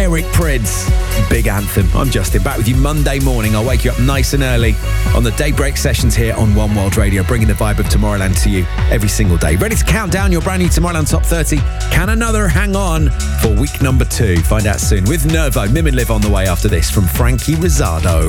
Eric Prydz, Big Anthem. I'm Justin, back with you Monday morning. I'll wake you up nice and early on the Daybreak sessions here on One World Radio, bringing the vibe of Tomorrowland to you every single day. Ready to count down your brand new Tomorrowland Top 30? Can another hang on for week number 2? Find out soon with Nervo, Mim and Liv on the way after this from Frankie Rizzardo.